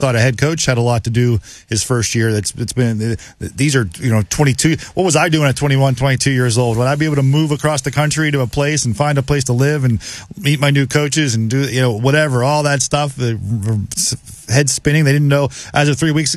thought a head coach had a lot to do his first year. It's been, these are, 22. What was I doing at 21, 22 years old? Would I be able to move across the country to a place and find a place to live and meet my new coaches and do, whatever, all that stuff, the head spinning. They didn't know as of 3 weeks ago.